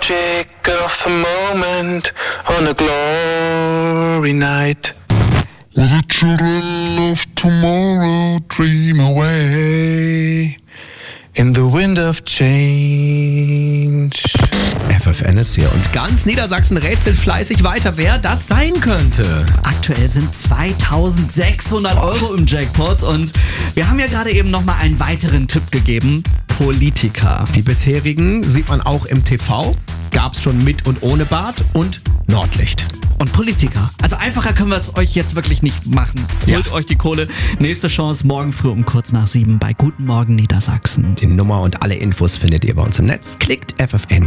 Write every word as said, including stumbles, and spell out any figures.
magic of the moment on a glory night. Will the children of tomorrow dream away in the wind of change? F F N ist hier und ganz Niedersachsen rätselt fleißig weiter, wer das sein könnte. Aktuell sind zweitausendsechshundert Euro im Jackpot und wir haben ja gerade eben nochmal einen weiteren Tipp gegeben. Politiker. Die bisherigen sieht man auch im T V, gab's schon mit und ohne Bart und Nordlicht. Und Politiker. Also einfacher können wir es euch jetzt wirklich nicht machen. Holt Ja. euch die Kohle. Nächste Chance morgen früh um kurz nach sieben bei Guten Morgen Niedersachsen. Die Nummer und alle Infos findet ihr bei uns im Netz. Klickt F F N